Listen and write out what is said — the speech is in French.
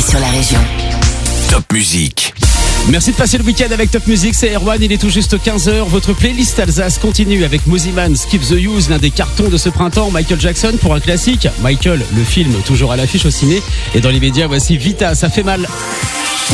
sur la région. Top Musique. Merci de passer le week-end avec Top Music, c'est Erwan, il est tout juste 15h. Votre playlist Alsace continue avec Mosiman, Skip the Use, l'un des cartons de ce printemps. Michael Jackson pour un classique. Michael, le film toujours à l'affiche au ciné. Et dans les médias, voici Vita, ça fait mal.